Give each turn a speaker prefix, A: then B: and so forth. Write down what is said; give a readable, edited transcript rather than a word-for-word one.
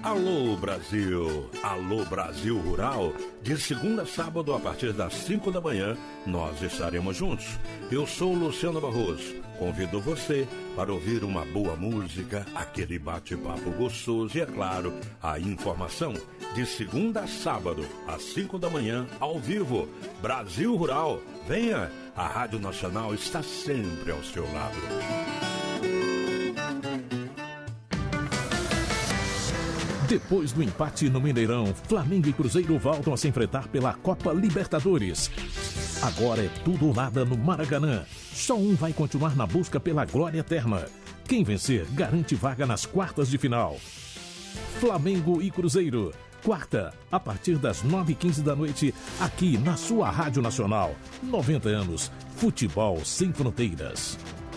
A: Alô Brasil, alô Brasil Rural, de segunda a sábado a partir das 5 da manhã, nós estaremos juntos. Eu sou Luciano Barroso, convido você para ouvir uma boa música, aquele bate-papo gostoso e, é claro, a informação. De segunda a sábado, às 5 da manhã, ao vivo, Brasil Rural, venha, a Rádio Nacional está sempre ao seu lado.
B: Depois do empate no Mineirão, Flamengo e Cruzeiro voltam a se enfrentar pela Copa Libertadores. Agora é tudo ou nada no Maracanã. Só um vai continuar na busca pela glória eterna. Quem vencer garante vaga nas quartas de final. Flamengo e Cruzeiro. Quarta, a partir das 9h15 da noite, aqui na sua Rádio Nacional. 90 anos. Futebol sem fronteiras.